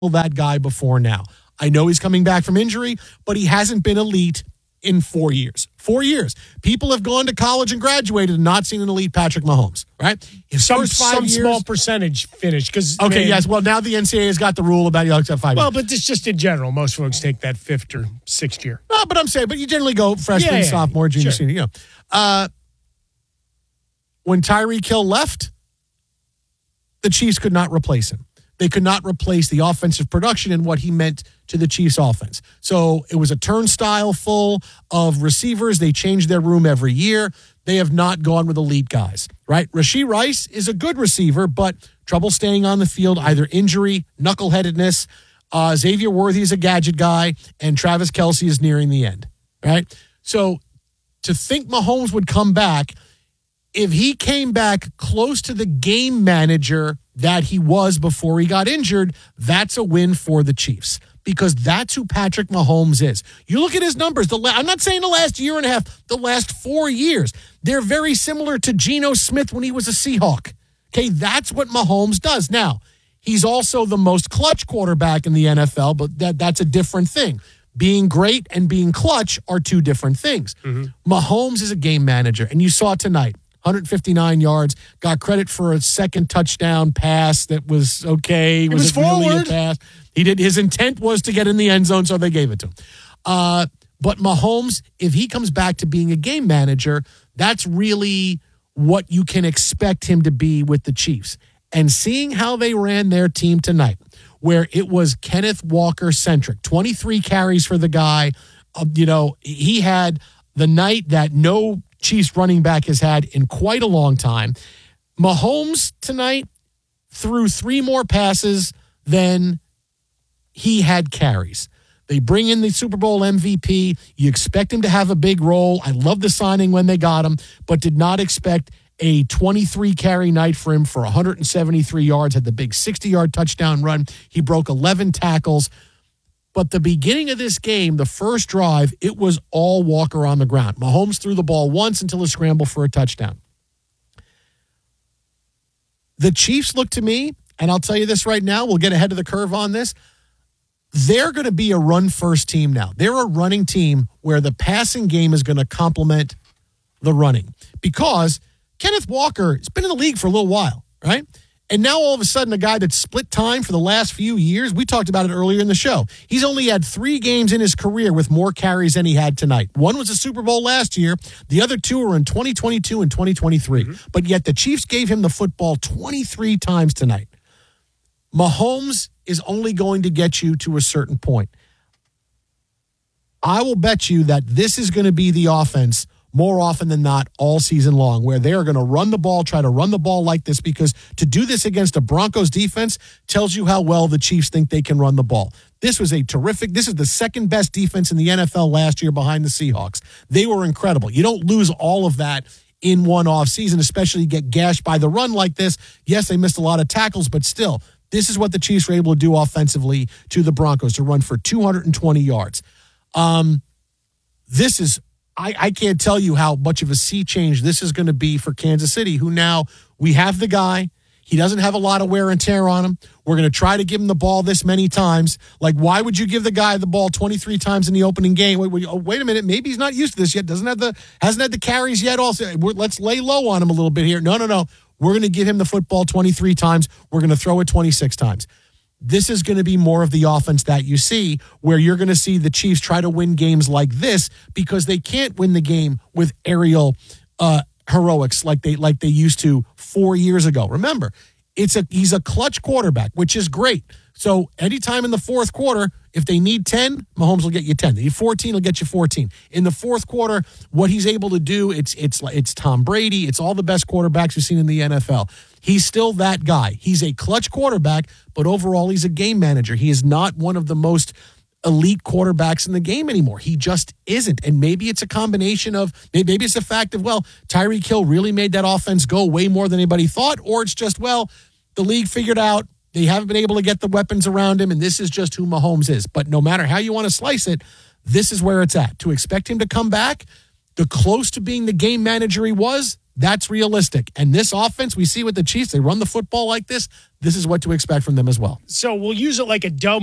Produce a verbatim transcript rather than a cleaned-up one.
that guy before now. I know he's coming back from injury, but he hasn't been elite in four years. Four years. People have gone to college and graduated and not seen an elite Patrick Mahomes, right? His some first five some years, small percentage finish. Because okay, man, yes. Well, now the N C double A has got the rule about you have to have five well, years. Well, but it's just in general. Most folks take that fifth or sixth year. No, but I'm saying, but you generally go freshman, yeah, yeah, sophomore, junior, sure. senior. You know, uh, when Tyreek Hill left, the Chiefs could not replace him. They could not replace the offensive production and what he meant to the Chiefs' offense. So it was a turnstile full of receivers. They changed their room every year. They have not gone with elite guys, right? Rashee Rice is a good receiver, but trouble staying on the field, either injury, knuckleheadedness. Uh, Xavier Worthy is a gadget guy, and Travis Kelce is nearing the end, right? So to think Mahomes would come back, if he came back close to the game manager that he was before he got injured, that's a win for the Chiefs because that's who Patrick Mahomes is. You look at his numbers. The la- I'm not saying the last year and a half, the last four years. They're very similar to Geno Smith when he was a Seahawk. Okay, that's what Mahomes does. Now, he's also the most clutch quarterback in the N F L, but that, that's a different thing. Being great and being clutch are two different things. Mm-hmm. Mahomes is a game manager, and you saw tonight. one hundred fifty-nine yards, got credit for a second touchdown pass that was okay. It was, was it forward. Really a pass? He did. His intent was to get in the end zone, so they gave it to him. Uh, but Mahomes, if he comes back to being a game manager, that's really what you can expect him to be with the Chiefs. And seeing how they ran their team tonight, where it was Kenneth Walker-centric, twenty-three carries for the guy. Uh, you know, he had the night that no Chiefs running back has had in quite a long time. Mahomes tonight threw three more passes than he had carries. They bring in the Super Bowl M V P. You expect him to have a big role. I love the signing when they got him, but did not expect a twenty-three carry night for him for one hundred seventy-three yards, had the big sixty-yard touchdown run. He broke eleven tackles. But the beginning of this game, the first drive, it was all Walker on the ground. Mahomes threw the ball once until a scramble for a touchdown. The Chiefs look to me, and I'll tell you this right now, we'll get ahead of the curve on this. They're going to be a run-first team now. They're a running team where the passing game is going to complement the running. Because Kenneth Walker has been in the league for a little while, right? And now all of a sudden, a guy that's split time for the last few years, we talked about it earlier in the show. He's only had three games in his career with more carries than he had tonight. One was a Super Bowl last year. The other two were in twenty twenty-two and twenty twenty-three. Mm-hmm. But yet the Chiefs gave him the football twenty-three times tonight. Mahomes is only going to get you to a certain point. I will bet you that this is going to be the offense more often than not all season long, where they are going to run the ball, try to run the ball like this, because to do this against a Broncos defense tells you how well the Chiefs think they can run the ball. This was a terrific, this is the second best defense in the N F L last year behind the Seahawks. They were incredible. You don't lose all of that in one off season, especially get gashed by the run like this. Yes, they missed a lot of tackles, but still, this is what the Chiefs were able to do offensively to the Broncos, to run for two hundred twenty yards. Um, this is I, I can't tell you how much of a sea change this is going to be for Kansas City, who now we have the guy. He doesn't have a lot of wear and tear on him. We're going to try to give him the ball this many times. Like, why would you give the guy the ball twenty-three times in the opening game? Wait, wait, oh, wait a minute. Maybe he's not used to this yet. Doesn't have the hasn't had the carries yet. Also, we're, let's lay low on him a little bit here. No, no, no. We're going to give him the football twenty-three times. We're going to throw it twenty-six times. This is going to be more of the offense that you see, where you're going to see the Chiefs try to win games like this because they can't win the game with aerial uh, heroics like they like they used to four years ago. Remember, it's a he's a clutch quarterback, which is great. So anytime in the fourth quarter, if they need ten, Mahomes will get you ten. They need fourteen, he'll get you fourteen. In the fourth quarter, what he's able to do, it's it's it's Tom Brady. It's all the best quarterbacks we've seen in the N F L. He's still that guy. He's a clutch quarterback, but overall he's a game manager. He is not one of the most elite quarterbacks in the game anymore. He just isn't. And maybe it's a combination of, maybe it's the fact of, well, Tyreek Hill really made that offense go way more than anybody thought, or it's just, well, the league figured out they haven't been able to get the weapons around him, and this is just who Mahomes is. But no matter how you want to slice it, this is where it's at. To expect him to come back, the close to being the game manager he was, That's realistic. And this offense, we see with the Chiefs, they run the football like this. This is what to expect from them as well. So we'll use it like a dough